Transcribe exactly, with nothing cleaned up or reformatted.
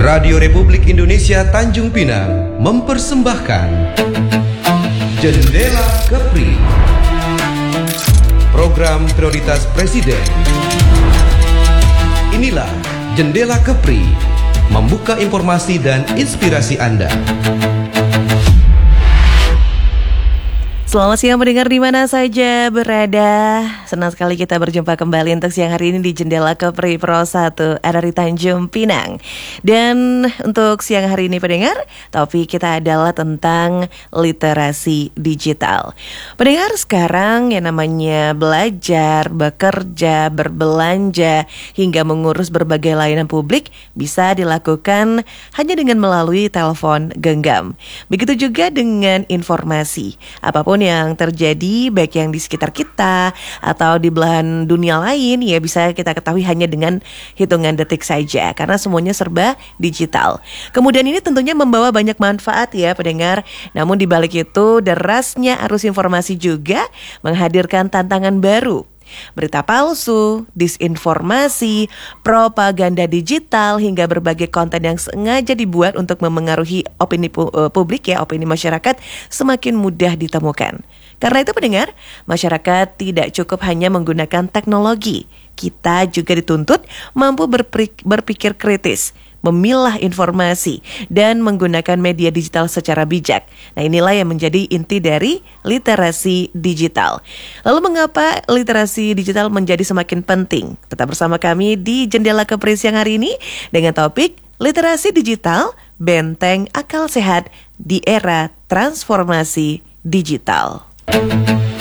Radio Republik Indonesia Tanjung Pinang mempersembahkan Jendela Kepri, program prioritas Presiden. Inilah Jendela Kepri, membuka informasi dan inspirasi Anda. Selamat siang mendengar di mana saja berada. Senang sekali kita berjumpa kembali untuk siang hari ini di Jendela Kepri Pro satu ada di Tanjung Pinang. Dan untuk siang hari ini pendengar, topik kita adalah tentang literasi digital. Pendengar, sekarang yang namanya belajar, bekerja, berbelanja, hingga mengurus berbagai layanan publik bisa dilakukan hanya dengan melalui telepon genggam. Begitu juga dengan informasi. Apapun yang terjadi, baik yang di sekitar kita atau di belahan dunia lain, ya bisa kita ketahui hanya dengan hitungan detik saja, karena semuanya serba digital. Kemudian ini tentunya membawa banyak manfaat ya pendengar, namun di balik itu derasnya arus informasi juga menghadirkan tantangan baru. Berita palsu, disinformasi, propaganda digital, hingga berbagai konten yang sengaja dibuat untuk memengaruhi opini pu- publik ya, opini masyarakat semakin mudah ditemukan. Karena itu pendengar, masyarakat tidak cukup hanya menggunakan teknologi. Kita juga dituntut mampu berpikir, berpikir kritis, memilah informasi, dan menggunakan media digital secara bijak. Nah, inilah yang menjadi inti dari literasi digital. Lalu mengapa literasi digital menjadi semakin penting? Tetap bersama kami di Jendela Kepri siang hari ini dengan topik literasi digital, benteng akal sehat di era transformasi digital.